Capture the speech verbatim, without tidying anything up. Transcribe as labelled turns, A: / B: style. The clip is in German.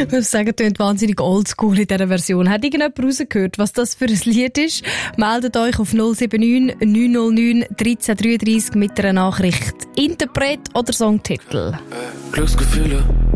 A: Ich muss sagen, klingt wahnsinnig oldschool in dieser Version. Hat irgendjemand rausgehört, was das für ein Lied ist? Meldet euch auf null sieben neun neun null neun eins drei drei drei mit einer Nachricht. Interpret oder Songtitel?
B: Glücksgefühle.